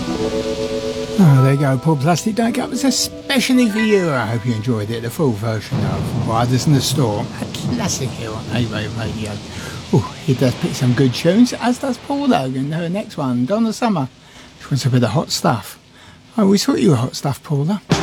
Oh, there you go, Paul Plastic Don't Cup. It's especially for you. I hope you enjoyed it. The full version of Riders in the Storm, a classic here on A-Wave Radio. Oh, he does pick some good tunes, as does Paul Logan. Her next one, Donna Summer. She wants a bit of hot stuff. Oh, we thought you were hot stuff, Paula.